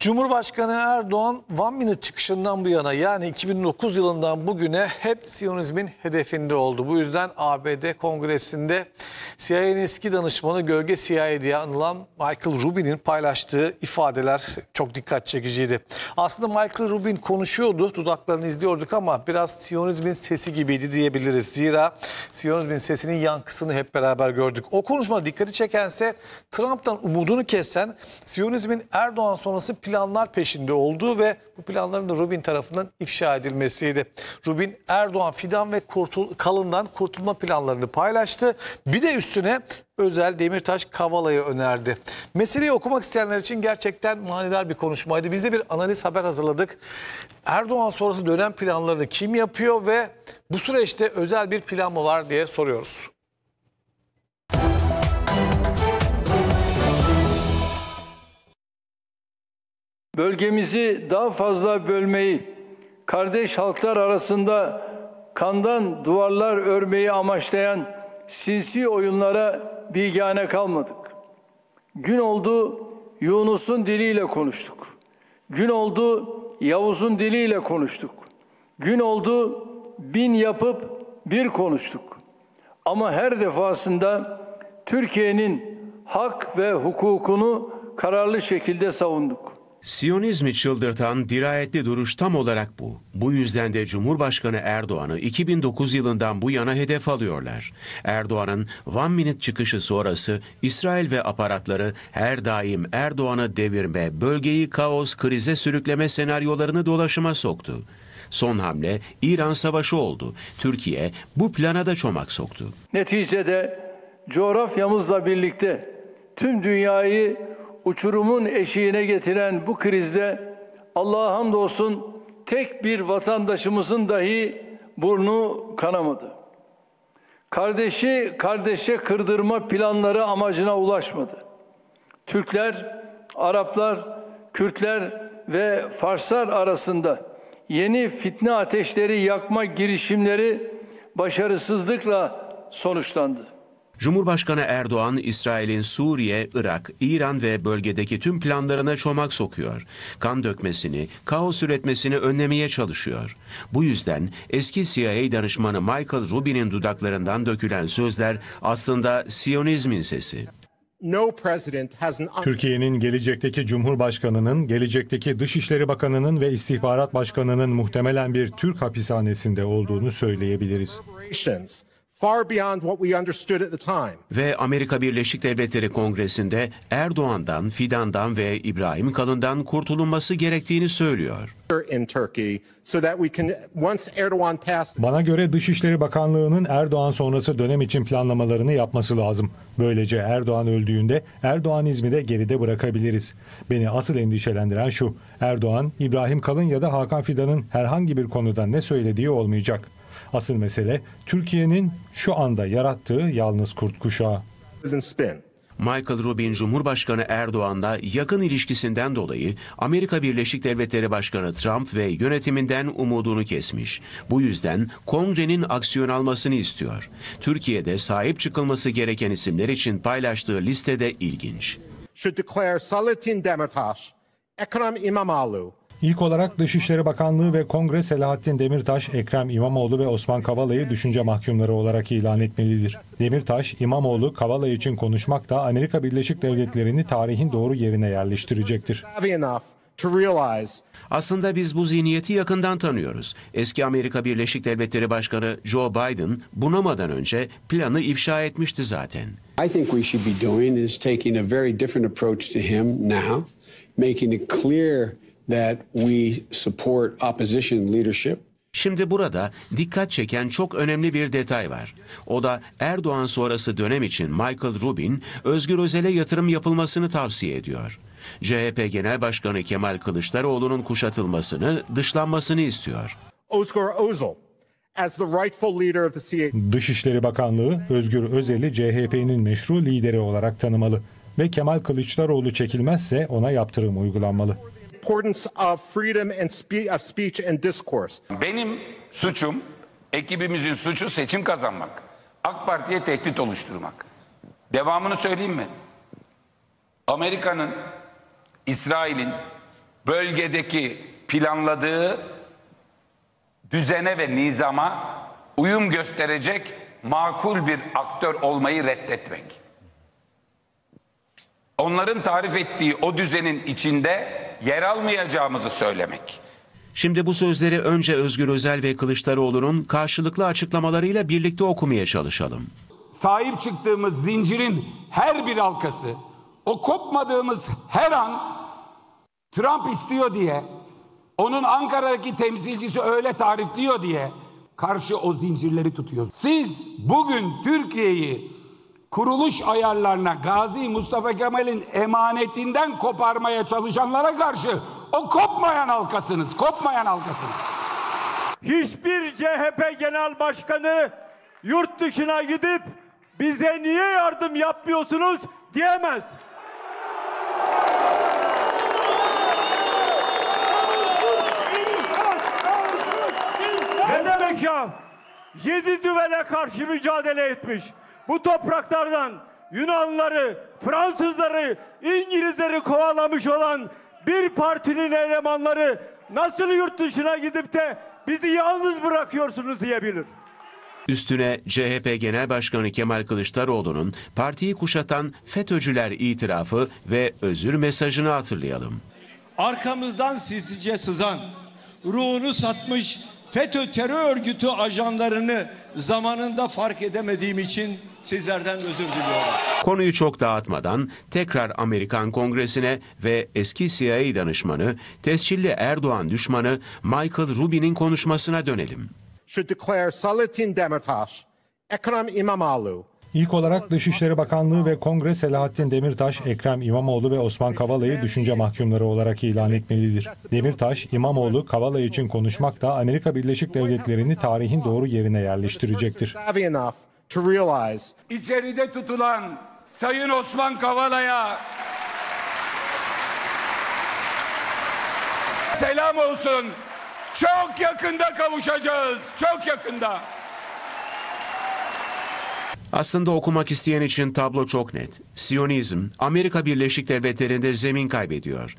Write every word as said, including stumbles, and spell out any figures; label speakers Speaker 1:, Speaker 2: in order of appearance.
Speaker 1: Cumhurbaşkanı Erdoğan One Minute çıkışından bu yana, yani iki bin dokuz yılından bugüne hep Siyonizmin hedefinde oldu. Bu yüzden A B D Kongresi'nde C I A'nin eski danışmanı, gölge C I A diye anılan Michael Rubin'in paylaştığı ifadeler çok dikkat çekiciydi. Aslında Michael Rubin konuşuyordu, dudaklarını izliyorduk ama biraz Siyonizmin sesi gibiydi diyebiliriz. Zira Siyonizmin sesinin yankısını hep beraber gördük. O konuşmada dikkati çekense Trump'tan umudunu kesen Siyonizmin Erdoğan sonrası planlar peşinde olduğu ve bu planların da Rubin tarafından ifşa edilmesiydi. Rubin, Erdoğan, Fidan ve Kurtul Kalın'dan kurtulma planlarını paylaştı. Bir de üstüne Özel, Demirtaş, Kavala'yı önerdi. Meseleyi okumak isteyenler için gerçekten manidar bir konuşmaydı. Biz de bir analiz haber hazırladık. Erdoğan sonrası dönem planlarını kim yapıyor ve bu süreçte özel bir plan mı var diye soruyoruz.
Speaker 2: Bölgemizi daha fazla bölmeyi, kardeş halklar arasında kandan duvarlar örmeyi amaçlayan sinsi oyunlara bigane kalmadık. Gün oldu Yunus'un diliyle konuştuk. Gün oldu Yavuz'un diliyle konuştuk. Gün oldu bin yapıp bir konuştuk. Ama her defasında Türkiye'nin hak ve hukukunu kararlı şekilde savunduk.
Speaker 3: Siyonizmi çıldırtan dirayetli duruş tam olarak bu. Bu yüzden de Cumhurbaşkanı Erdoğan'ı iki bin dokuz yılından bu yana hedef alıyorlar. Erdoğan'ın One Minute çıkışı sonrası İsrail ve aparatları her daim Erdoğan'ı devirme, bölgeyi kaos, krize sürükleme senaryolarını dolaşıma soktu. Son hamle İran Savaşı oldu. Türkiye bu plana da çomak soktu.
Speaker 2: Neticede coğrafyamızla birlikte tüm dünyayı uçurumun eşiğine getiren bu krizde Allah'a hamdolsun tek bir vatandaşımızın dahi burnu kanamadı. Kardeşi kardeşe kırdırma planları amacına ulaşmadı. Türkler, Araplar, Kürtler ve Farslar arasında yeni fitne ateşleri yakma girişimleri başarısızlıkla sonuçlandı.
Speaker 3: Cumhurbaşkanı Erdoğan, İsrail'in Suriye, Irak, İran ve bölgedeki tüm planlarına çomak sokuyor. Kan dökmesini, kaos üretmesini önlemeye çalışıyor. Bu yüzden eski C I A danışmanı Michael Rubin'in dudaklarından dökülen sözler aslında Siyonizmin sesi.
Speaker 4: Türkiye'nin gelecekteki Cumhurbaşkanı'nın, gelecekteki Dışişleri Bakanı'nın ve İstihbarat Başkanı'nın muhtemelen bir Türk hapishanesinde olduğunu söyleyebiliriz.
Speaker 5: Far beyond what we understood at the time.
Speaker 3: Ve Amerika Birleşik Devletleri Kongresi'nde Erdoğan'dan, Fidan'dan ve İbrahim Kalın'dan kurtulunması gerektiğini söylüyor.
Speaker 5: In Turkey, so that we can once Erdogan passed.
Speaker 4: Bana göre Dışişleri Bakanlığı'nın Erdoğan sonrası dönem için planlamalarını yapması lazım. Böylece Erdoğan öldüğünde Erdoğanizmi de geride bırakabiliriz. Beni asıl endişelendiren şu: Erdoğan, İbrahim Kalın ya da Hakan Fidan'ın herhangi bir konuda ne söylediği olmayacak. Asıl mesele Türkiye'nin şu anda yarattığı yalnız kurt kuşağı.
Speaker 3: Michael Rubin, Cumhurbaşkanı Erdoğan'la yakın ilişkisinden dolayı Amerika Birleşik Devletleri Başkanı Trump ve yönetiminden umudunu kesmiş. Bu yüzden Kongre'nin aksiyon almasını istiyor. Türkiye'de sahip çıkılması gereken isimler için paylaştığı listede ilginç.
Speaker 5: Should declare Selahattin Demirtaş, Ekrem İmamoğlu.
Speaker 4: İlk olarak Dışişleri Bakanlığı ve Kongre Selahattin Demirtaş, Ekrem İmamoğlu ve Osman Kavala'yı düşünce mahkumları olarak ilan etmelidir. Demirtaş, İmamoğlu, Kavala için konuşmak da Amerika Birleşik Devletleri'ni tarihin doğru yerine yerleştirecektir.
Speaker 3: Aslında biz bu zihniyeti yakından tanıyoruz. Eski Amerika Birleşik Devletleri Başkanı Joe Biden bunamadan önce planı ifşa etmişti zaten.
Speaker 6: I think we should be doing is taking a very different approach to him now, making it clear that we support opposition leadership.
Speaker 3: Şimdi burada dikkat çeken çok önemli bir detay var. O da Erdoğan sonrası dönem için Michael Rubin, Özgür Özel'e yatırım yapılmasını tavsiye ediyor. C H P Genel Başkanı Kemal Kılıçdaroğlu'nun kuşatılmasını, dışlanmasını istiyor.
Speaker 5: Özgür Özel, as the rightful leader of the C I A.
Speaker 4: Dışişleri Bakanlığı, Özgür Özel'i C H P'nin meşru lideri olarak tanımalı ve Kemal Kılıçdaroğlu çekilmezse ona yaptırım uygulanmalı.
Speaker 7: Benim suçum, ekibimizin suçu seçim kazanmak. AK Parti'ye tehdit oluşturmak. Devamını söyleyeyim mi? Amerika'nın, İsrail'in, bölgedeki planladığı düzene ve nizama uyum gösterecek makul bir aktör olmayı reddetmek. Onların tarif ettiği o düzenin içinde yer almayacağımızı söylemek.
Speaker 3: Şimdi bu sözleri önce Özgür Özel ve Kılıçdaroğlu'nun karşılıklı açıklamalarıyla birlikte okumaya çalışalım.
Speaker 8: Sahip çıktığımız zincirin her bir halkası, o kopmadığımız her an Trump istiyor diye, onun Ankara'daki temsilcisi öyle tarifliyor diye karşı o zincirleri tutuyor. Siz bugün Türkiye'yi kuruluş ayarlarına Gazi Mustafa Kemal'in emanetinden koparmaya çalışanlara karşı o kopmayan halkasınız, kopmayan halkasınız.
Speaker 9: Hiçbir C H P Genel Başkanı yurt dışına gidip bize niye yardım yapmıyorsunuz diyemez. Ne demek ya? Yedi düvele karşı mücadele etmiş. Bu topraklardan Yunanlıları, Fransızları, İngilizleri kovalamış olan bir partinin elemanları nasıl yurt dışına gidip de bizi yalnız bırakıyorsunuz diyebilir.
Speaker 3: Üstüne C H P Genel Başkanı Kemal Kılıçdaroğlu'nun partiyi kuşatan FETÖ'cüler itirafı ve özür mesajını hatırlayalım.
Speaker 10: Arkamızdan sizce sızan, ruhunu satmış FETÖ terör örgütü ajanlarını zamanında fark edemediğim için sizlerden özür diliyorum.
Speaker 3: Konuyu çok dağıtmadan tekrar Amerikan Kongresi'ne ve eski C I A danışmanı, tescilli Erdoğan düşmanı Michael Rubin'in konuşmasına dönelim.
Speaker 5: Should declare Selahattin Demirtaş, Ekrem İmamoğlu,
Speaker 4: İlk olarak Dışişleri Bakanlığı ve Kongre Selahattin Demirtaş, Ekrem İmamoğlu ve Osman Kavala'yı düşünce mahkumları olarak ilan etmelidir. Demirtaş, İmamoğlu, Kavala için konuşmak da Amerika Birleşik Devletleri'ni tarihin doğru yerine yerleştirecektir.
Speaker 5: savvy enough to realize
Speaker 8: İçeride tutulan Sayın Osman Kavala'ya selam olsun. Çok yakında kavuşacağız. Çok yakında.
Speaker 3: Aslında okumak isteyen için tablo çok net. Siyonizm, Amerika Birleşik Devletleri'nde zemin kaybediyor.